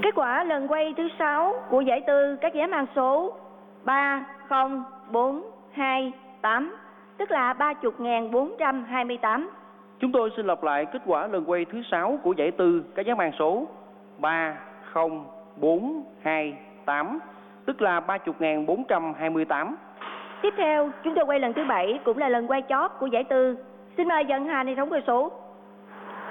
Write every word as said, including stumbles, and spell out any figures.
Kết quả lần quay thứ sáu của giải tư các giá mang số ba không bốn hai tám, tức là ba mươi nghìn bốn trăm hai mươi tám. Chúng tôi xin lặp lại kết quả lần quay thứ sáu của giải tư các giá mang số ba không bốn hai tám, tức là ba mươi nghìn bốn trăm hai mươi tám. Tiếp theo, chúng tôi quay lần thứ bảy cũng là lần quay chót của giải tư. Xin mời vận hành hệ thống cơ số.